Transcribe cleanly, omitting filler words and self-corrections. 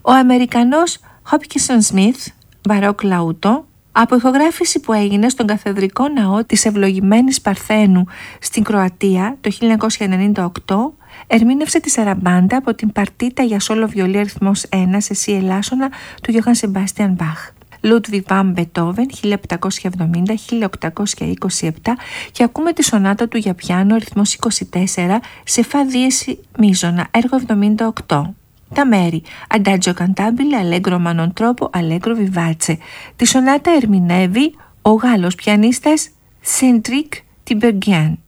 Ο Αμερικανός Hopkins Smith, μπαρόκ λαούτο, από ηχογράφηση που έγινε στον Καθεδρικό Ναό της Ευλογημένης Παρθένου στην Κροατία το 1998, ερμήνευσε τη Σαραμπάντα από την παρτίτα για σόλο βιολί αριθμός 1 σε σι ελάσσονα του Γιώχαν Σεμπάστιαν Μπαχ. Λούντβιγκ βαν Μπετόβεν 1770-1827 και ακούμε τη σονάτα του για πιάνο αριθμός 24 σε φα δίεση μίζωνα, έργο 78. Τα μέρη Adagio Cantabile, Allegro ma non troppo, Allegro vivace. Τη σονάτα ερμηνεύει ο Γάλλος πιανίστας Cédric Tiberghien.